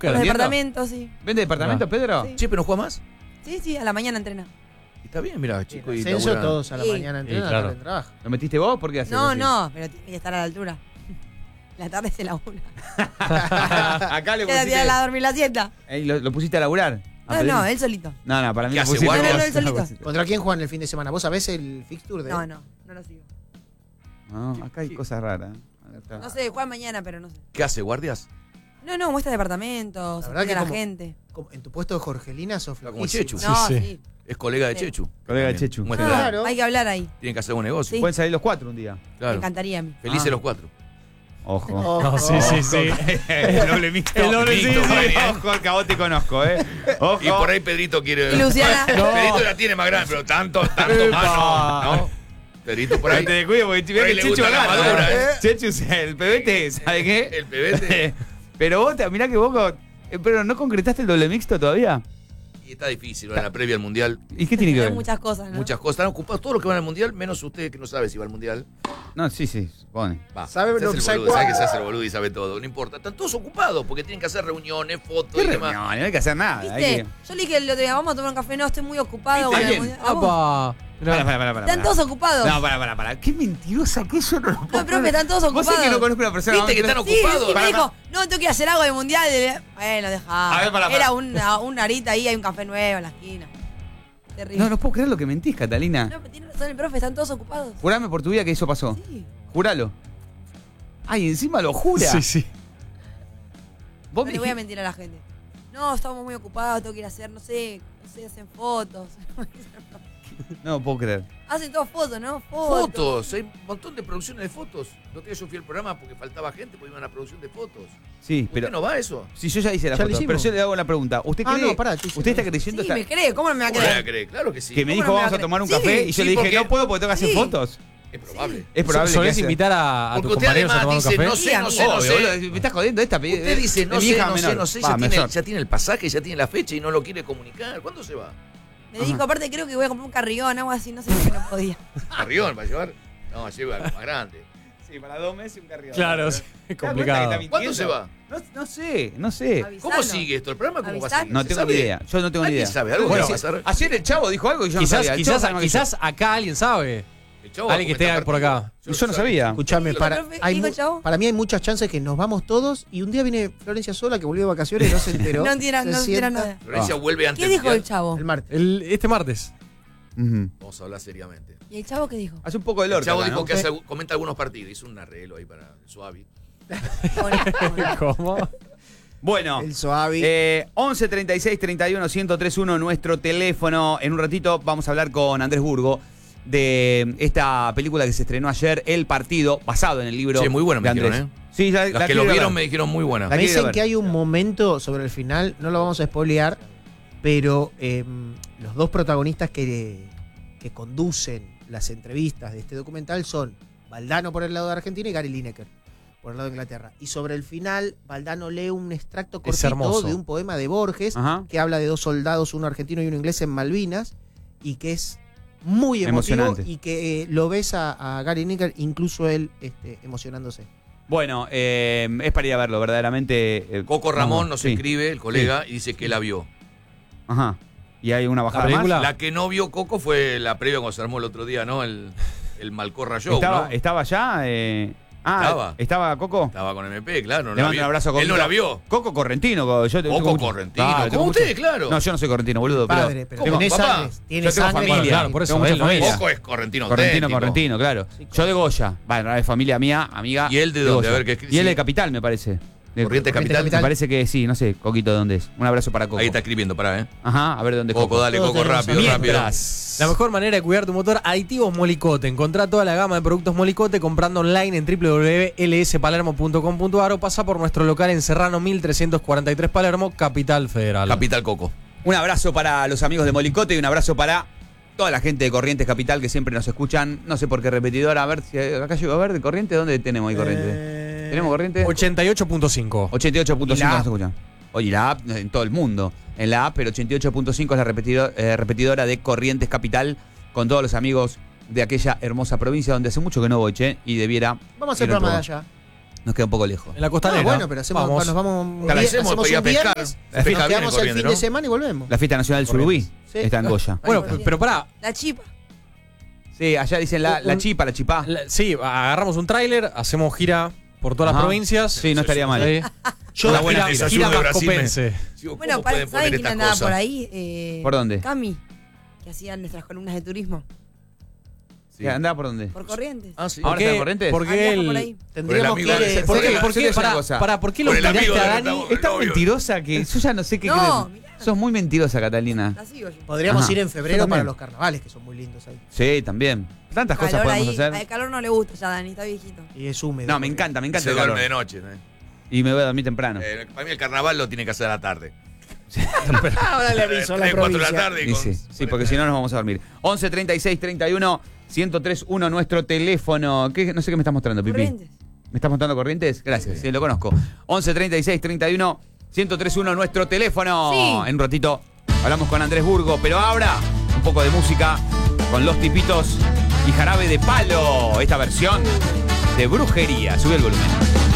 Los departamentos, sí. ¿Vende departamentos, Pedro? Sí. Che, pero no juega más. Sí, a la mañana entrena. Está bien, mira, chico. Y Ascenso labura. todos a la Sí. mañana entrenan, claro. a la tarde trabaja. ¿Lo metiste vos? ¿Por qué haces No, así? no, pero tiene que estar a la altura. La tarde se labura. Acá le Queda pusiste... tirada a dormir la siesta. ¿Lo pusiste a laburar? ¿A No, Pedro? no, él solito. No, para mí ¿Qué lo hace, pusiste guardia? vos. No, él solito. ¿Contra quién juegan el fin de semana? ¿Vos sabés el fixture de No lo sigo. No, acá hay cosas raras. No sé, juega mañana, pero no sé. ¿Qué hace, guardias? No, muestra departamentos, La verdad atiende que a la como- gente. Como en tu puesto de Jorgelina sos Como flojísimo. Chechu. No, sí. sí. Es colega de Sí. Chechu. Colega de También. Chechu. Muestra- Claro. Hay que hablar ahí. Tienen que hacer un negocio. Sí. Pueden salir los 4 un día. Me Claro. encantaría a mí. Felices Ah. los 4. Ojo. Oh, No, sí. El doble mixto. El doble, sí, Mixto, sí. Ojo, al que a vos te conozco, Ojo. Y por ahí Pedrito quiere. Y Luciana. No. Pedrito la tiene más grande, pero tanto más no. Pedrito por ahí. Te descuido porque Por ahí le gusta la madura, Chechu, el pebete, ¿sabe qué? El pebete. Pero vos, mirá que vos... Pero ¿no concretaste el doble mixto todavía? Y está difícil, en la previa al mundial. ¿Y qué tiene que Hay ver? muchas cosas, ¿no? Muchas cosas. Están ocupados todos los que van al mundial, menos usted que no sabe si va al mundial. No, sí, supone. Va. Sabe Se lo hace que el sabe boludo, sabe cuál. que se hace el boludo y sabe todo. No importa. Están todos ocupados porque tienen que hacer reuniones, fotos ¿Qué y demás. reunión? No hay que hacer nada. ¿Viste? Hay que... Yo le dije el otro día, vamos a tomar un café. No, estoy muy ocupado. ¿Viste? con el ¿Quién? mundial. ¿A vos? ¡Apa! Para. Están todos ocupados. No, para. Qué mentirosa que yo no lo puedo No, profe, están todos Vos ocupados. sabés que no conozco una persona... ¿Viste que están Sí, ocupados? y me dijo, no, tengo que ir a hacer algo de mundial. Bueno, dejá. A ver, para. Era una horita ahí, hay un café nuevo en la esquina. Terrible. No puedo creer lo que mentís, Catalina. No, pero tiene razón el profe, están todos ocupados. Jurame por tu vida que eso pasó. Sí. Júralo. Ay, encima lo jura. Sí. Vos No me le voy a dijiste- mentir a la gente. No, estamos muy ocupados, tengo que ir a hacer, no sé, hacen fotos. No puedo creer. Hacen todas fotos, ¿no? Fotos. Hay un montón de producciones de fotos. No que yo fui al programa porque faltaba gente, porque iban a la producción de fotos. Sí, ¿Pero pero... no va eso? Si yo ya hice la Ya lo foto, pero hicimos. yo le hago la pregunta. ¿Usted cree? no, pará, te hice ¿Usted está la- creyendo Sí, esta- me cree, ¿cómo no me va a ¿Cómo le va a creer? creer? Claro que sí. que me ¿Cómo dijo no me vamos va a a tomar un creer? café Sí, y yo sí, le dije porque- no puedo porque tengo que hacer Sí. fotos? Es probable. Es probable que ¿Solés hace- invitar a tu Porque usted compañero a además tomar un dice, café? no sé, no sé, no Obvio, sé. boludo, me estás jodiendo esta. Usted dice, no mi sé, hija no sé, menor. no sé, Va, mayor. ya tiene el pasaje, ya tiene la fecha y no lo quiere comunicar. ¿Cuándo se va? Me dijo, aparte creo que voy a comprar un carrión, algo así, no sé por qué no podía. ¿Carrión va a llevar? No, lleva algo más grande. Sí, para 2 meses un carrión. Claro, sí, es complicado. ¿Cuándo se va? No sé. ¿Cómo Avisalo. sigue esto? ¿El programa cómo va a Avisalo. seguir? No ¿Se tengo ni sabe? idea. Yo no tengo ni ¿Alguien idea. sabe algo? Bueno, ¿Qué va a pasar? Ayer el Chavo dijo algo y yo no sabía. El Chavo sabe más que Quizás acá alguien sabe. El chavo va a Alguien que comentar esté por acá. Yo no sabía. Escuchame, ¿Dijo, para, profe? ¿Dijo, chavo? para mí hay muchas chances que nos vamos todos y un día viene Florencia sola que volvió de vacaciones y no se enteró. No entiendo Se nada. sienta Florencia vuelve antes ¿Qué dijo del el chavo? el martes. Este martes. Ujú. Vamos a hablar seriamente. ¿Y el chavo qué dijo? Hace un poco de El Lorca. chavo acá, dijo ¿no? que comenta algunos partidos. Hizo un arreglo ahí para el Suavi. ¿Cómo? Bueno. El Suavi. 11 36 31 1031 nuestro teléfono. En un ratito vamos a hablar con Andrés Burgo de esta película que se estrenó ayer, El Partido, basado en el libro Sí, muy bueno de me dijeron, Andrés. Sí, Las que quiero lo vieron ver. me dijeron muy buena. La Me quiero dicen ver. que hay un momento sobre el final, no lo vamos a spoilear, pero los dos protagonistas que conducen las entrevistas de este documental son Valdano por el lado de Argentina y Gary Lineker por el lado de Inglaterra. Y sobre el final, Valdano lee un extracto Es cortito hermoso. de un poema de Borges Ajá. que habla de dos soldados, uno argentino y uno inglés en Malvinas, y que es muy emotivo Emocionante. y que lo ves a Gary Lineker, incluso él emocionándose. Bueno, es para ir a verlo, verdaderamente. Coco Ramón nos sí. escribe, el colega, y dice que la vio. Ajá. ¿Y hay una bajada película? más? La que no vio Coco fue la previa cuando se armó el otro día, ¿no? El Malcorra Show, ¿no? ¿Estaba ya? ¿Estaba Coco? Estaba con MP, claro. No Le la mando vio. un abrazo a Coco. Él no la vio. Coco Correntino. Coco Correntino. Como ustedes, claro. No, yo no soy correntino, boludo. Padre, pero ¿Cómo? tenés Papá, sangre, tiene yo tengo sangre. familia. Claro, por eso Tengo él mucha no es. familia. Coco es correntino Correntino, auténtico. Correntino, claro. Yo de Goya. Bueno, es familia mía, amiga. ¿Y él de dónde? Goya. A ver, ¿qué- Y él sí. de Capital, me parece. De Corrientes Capital. Me parece que sí, no sé, Coquito, ¿de dónde es? Un abrazo para Coco. Ahí está escribiendo, pará, ¿eh? Ajá, a ver dónde es Coco, dale, Todos Coco, tenemos rápido, rápido. Mientras. La mejor manera de cuidar tu motor, Aditivos Molicote. Encontrá toda la gama de productos Molicote comprando online en www.lspalermo.com.ar o pasa por nuestro local en Serrano 1343 Palermo, Capital Federal. Capital Coco. Un abrazo para los amigos de Molicote y un abrazo para toda la gente de Corrientes Capital que siempre nos escuchan. No sé por qué repetidora. A ver si acá llegó a ver de Corrientes. ¿Dónde tenemos ahí Corrientes? ¿Tenemos Corrientes? 88.5. 88.5 ¿Y la nos app? escuchan. Oye, la app en todo el mundo. En la app, pero 88.5 es la repetidora de Corrientes Capital con todos los amigos de aquella hermosa provincia donde hace mucho que no voy, che, y debiera. Vamos a hacer ir a programa de otro- allá. Nos queda un poco lejos. En la costanera. bueno, pero hacemos, Vamos. nos vamos un Hacemos hacemos para ir a un pescar. viernes, Se pesca nos bien quedamos en el Corrientes, fin ¿no? de semana y volvemos. La fiesta nacional del Surubí Sí. está en Goya. Bueno, Bueno, pero pará. La chipa. Sí, allá dicen la chipa, la chipá. Sí, agarramos un tráiler, hacemos gira por todas Ajá. las provincias. Sí, no estaría mal. Sí. Yo una buena gira, gira. gira Sube Brasil, mascopense. Digo, Bueno, ¿cómo pueden ¿saben poner quién estas andaba cosas? por ahí? ¿Por dónde? Cami, que hacían nuestras columnas de turismo. Sí. ¿Andaba por dónde? Por Corrientes. Ah, sí. Ahora está en Corrientes. Porque Viaja él. por ahí. Tendríamos que amigo ir. de- ¿Por qué? Yo ¿Por te qué? digo una cosa. ¿Por qué lo Por el tiraste amigo a de- Dani? estamos- Es tan novio. mentirosa que yo ya no sé qué No, creer. mirá. Sos muy mentirosa, Catalina. La sigo yo. Podríamos Ajá. ir en Yo febrero también. para los carnavales, que son muy lindos ahí. Sí, también. Tantas cosas Calor podemos ahí. hacer. El calor no le gusta ya, Dani, está viejito. Y es húmedo. No, me encanta Se el duerme calor. de noche. ¿no? Y me voy a dormir temprano. Para mí el carnaval lo tiene que hacer a la tarde. Ahora le aviso a la 3, 4 de la provincia. tarde. Y con- sí, porque si no nos vamos a dormir. 11 36 31 1031 nuestro teléfono. No sé qué me estás mostrando, Pipi. Corrientes. ¿Me estás mostrando Corrientes? Gracias, sí, lo conozco. 11 36 31 1031 nuestro teléfono. Sí. En un ratito hablamos con Andrés Burgo, pero ahora un poco de música con Los Tipitos y Jarabe de Palo. Esta versión de Brujería. Sube el volumen.